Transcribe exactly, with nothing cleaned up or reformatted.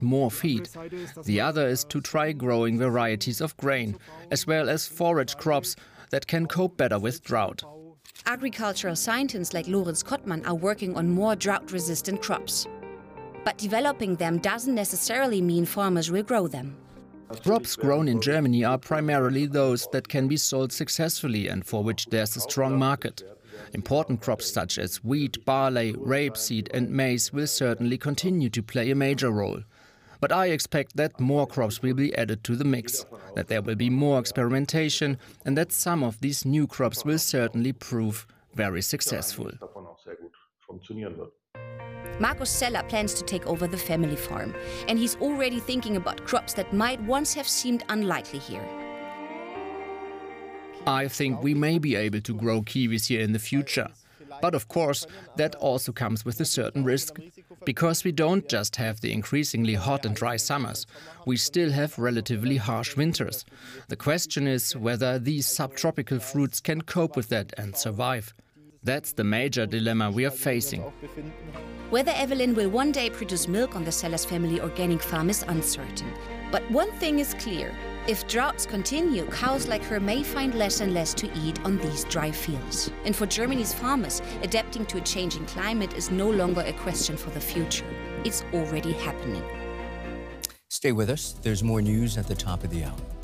collect more feed. The other is to try growing varieties of grain, as well as forage crops that can cope better with drought. Agricultural scientists like Lorenz Kottmann are working on more drought-resistant crops. But developing them doesn't necessarily mean farmers will grow them. Crops grown in Germany are primarily those that can be sold successfully and for which there's a strong market. Important crops such as wheat, barley, rapeseed and maize will certainly continue to play a major role. But I expect that more crops will be added to the mix, that there will be more experimentation and that some of these new crops will certainly prove very successful. Markus Zeller plans to take over the family farm, and he's already thinking about crops that might once have seemed unlikely here. I think we may be able to grow kiwis here in the future. But of course, that also comes with a certain risk, because we don't just have the increasingly hot and dry summers, we still have relatively harsh winters. The question is whether these subtropical fruits can cope with that and survive. That's the major dilemma we are facing. Whether Evelyn will one day produce milk on the Zellers family organic farm is uncertain. But one thing is clear. If droughts continue, cows like her may find less and less to eat on these dry fields. And for Germany's farmers, adapting to a changing climate is no longer a question for the future. It's already happening. Stay with us. There's more news at the top of the hour.